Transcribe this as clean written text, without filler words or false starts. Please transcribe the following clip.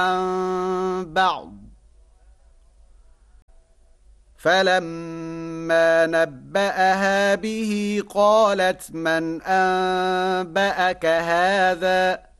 عن بعض فلما نبأها به قالت من أنبأك هذا